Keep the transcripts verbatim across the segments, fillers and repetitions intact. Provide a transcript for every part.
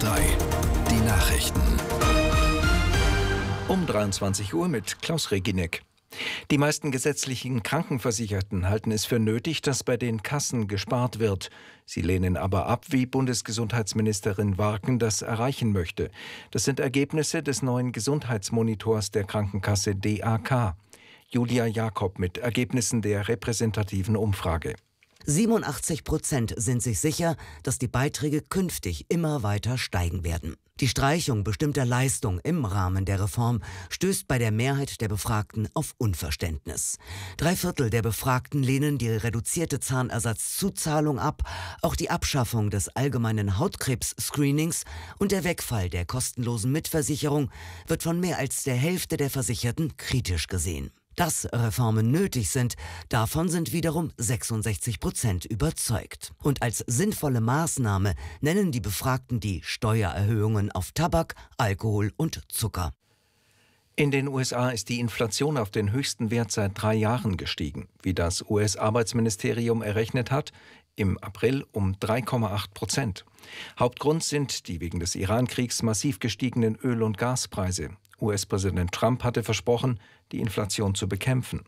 drei, die Nachrichten. Um dreiundzwanzig Uhr mit Klaus Reginek. Die meisten gesetzlichen Krankenversicherten halten es für nötig, dass bei den Kassen gespart wird. Sie lehnen aber ab, wie Bundesgesundheitsministerin Warken das erreichen möchte. Das sind Ergebnisse des neuen Gesundheitsmonitors der Krankenkasse D A K. Julia Jakob mit Ergebnissen der repräsentativen Umfrage. siebenundachtzig Prozent sind sich sicher, dass die Beiträge künftig immer weiter steigen werden. Die Streichung bestimmter Leistungen im Rahmen der Reform stößt bei der Mehrheit der Befragten auf Unverständnis. Drei Viertel der Befragten lehnen die reduzierte Zahnersatzzuzahlung ab. Auch die Abschaffung des allgemeinen Hautkrebs-Screenings und der Wegfall der kostenlosen Mitversicherung wird von mehr als der Hälfte der Versicherten kritisch gesehen. Dass Reformen nötig sind, davon sind wiederum sechsundsechzig Prozent überzeugt. Und als sinnvolle Maßnahme nennen die Befragten die Steuererhöhungen auf Tabak, Alkohol und Zucker. In den U S A ist die Inflation auf den höchsten Wert seit drei Jahren gestiegen. Wie das U S-Arbeitsministerium errechnet hat, im April um drei Komma acht Prozent. Hauptgrund sind die wegen des Iran-Kriegs massiv gestiegenen Öl- und Gaspreise. U S-Präsident Trump hatte versprochen, die Inflation zu bekämpfen.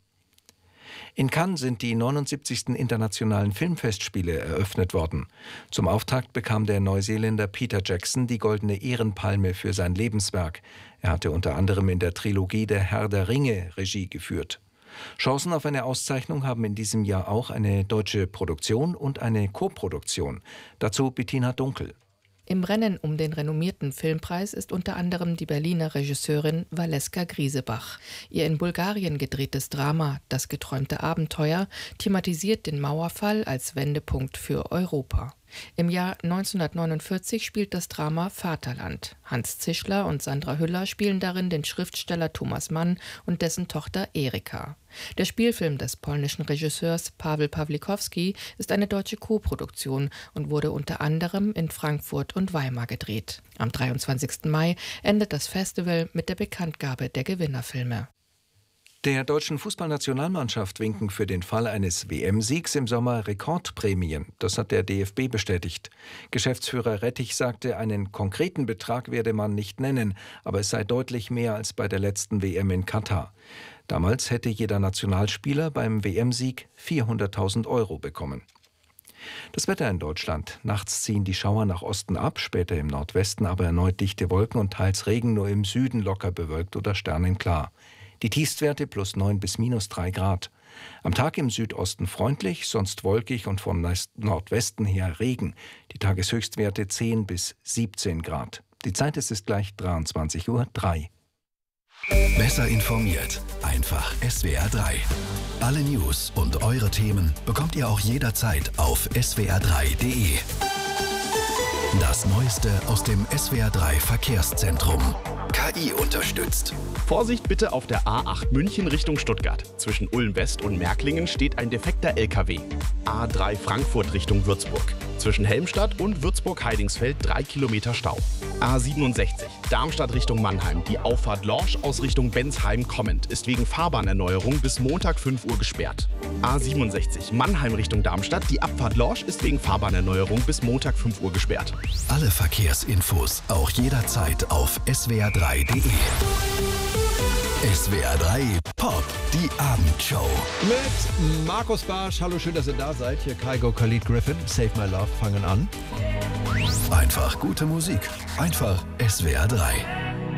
In Cannes sind die neunundsiebzigsten Internationalen Filmfestspiele eröffnet worden. Zum Auftakt bekam der Neuseeländer Peter Jackson die Goldene Ehrenpalme für sein Lebenswerk. Er hatte unter anderem in der Trilogie Der Herr der Ringe Regie geführt. Chancen auf eine Auszeichnung haben in diesem Jahr auch eine deutsche Produktion und eine Koproduktion. Dazu Bettina Dunkel. Im Rennen um den renommierten Filmpreis ist unter anderem die Berliner Regisseurin Valeska Griesebach. Ihr in Bulgarien gedrehtes Drama »Das geträumte Abenteuer« thematisiert den Mauerfall als Wendepunkt für Europa. Im Jahr neunzehnhundertneunundvierzig spielt das Drama Vaterland. Hans Zischler und Sandra Hüller spielen darin den Schriftsteller Thomas Mann und dessen Tochter Erika. Der Spielfilm des polnischen Regisseurs Paweł Pawlikowski ist eine deutsche Koproduktion und wurde unter anderem in Frankfurt und Weimar gedreht. Am dreiundzwanzigsten Mai endet das Festival mit der Bekanntgabe der Gewinnerfilme. Der deutschen Fußballnationalmannschaft winken für den Fall eines W M-Siegs im Sommer Rekordprämien. Das hat der D F B bestätigt. Geschäftsführer Rettich sagte, einen konkreten Betrag werde man nicht nennen, aber es sei deutlich mehr als bei der letzten W M in Katar. Damals hätte jeder Nationalspieler beim W M-Sieg vierhunderttausend Euro bekommen. Das Wetter in Deutschland. Nachts ziehen die Schauer nach Osten ab, später im Nordwesten aber erneut dichte Wolken und teils Regen, nur im Süden locker bewölkt oder sternenklar. Die Tiefstwerte plus neun bis minus drei Grad. Am Tag im Südosten freundlich, sonst wolkig und vom Nordwesten her Regen. Die Tageshöchstwerte zehn bis siebzehn Grad. Die Zeit ist es gleich dreiundzwanzig Uhr drei. Besser informiert, einfach S W R drei. Alle News und eure Themen bekommt ihr auch jederzeit auf S W R drei Punkt de. Das Neueste aus dem S W R drei Verkehrszentrum. K I unterstützt. Vorsicht bitte auf der A acht München Richtung Stuttgart. Zwischen Ulm West und Märklingen steht ein defekter L K W. A drei Frankfurt Richtung Würzburg. Zwischen Helmstadt und Würzburg-Heidingsfeld drei Kilometer Stau. A siebenundsechzig Darmstadt Richtung Mannheim. Die Auffahrt Lorsch aus Richtung Bensheim kommend ist wegen Fahrbahnerneuerung bis Montag fünf Uhr gesperrt. A siebenundsechzig Mannheim Richtung Darmstadt. Die Abfahrt Lorsch ist wegen Fahrbahnerneuerung bis Montag fünf Uhr gesperrt. Alle Verkehrsinfos auch jederzeit auf S W R drei Punkt de. S W R drei Pop, die Abendshow. Mit Markus Barsch. Hallo, schön, dass ihr da seid. Hier Kygo, Khalid Griffin, Save My Love fangen an. Einfach gute Musik. Einfach S W R drei.